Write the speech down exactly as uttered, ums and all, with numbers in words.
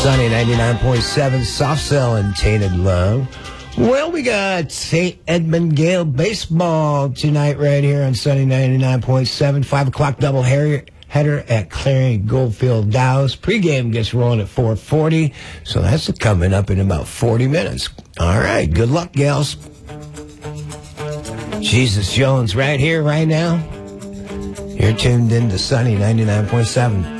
Sunny ninety-nine point seven, Soft Cell and Tainted Love. Well, we got Saint Edmund Gale baseball tonight right here on Sunny ninety-nine point seven. Five o'clock double header at Clarion Goldfield Dows. Pre-game gets rolling at four forty, so that's coming up in about forty minutes. All right, good luck, gals. Jesus Jones right here, right now. You're tuned in to Sunny ninety-nine point seven.